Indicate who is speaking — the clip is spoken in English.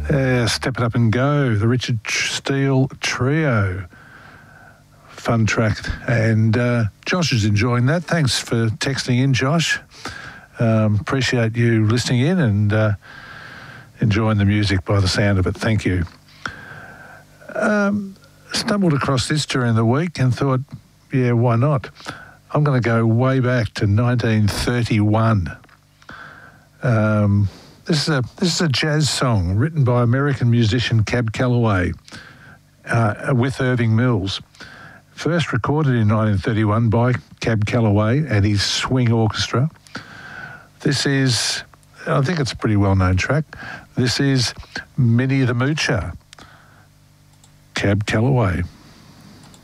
Speaker 1: Step It Up and Go, the Richard Steele Trio. Fun track. And Josh is enjoying that. Thanks for texting in, Josh. Appreciate you listening in and enjoying the music by the sound of it. Thank you. Stumbled across this during the week and thought, yeah, why not? I'm going to go way back to 1931. This is a jazz song written by American musician Cab Calloway with Irving Mills. First recorded in 1931 by Cab Calloway and his swing orchestra. This is, I think it's a pretty well-known track. This is Minnie the Moocher, Cab Calloway.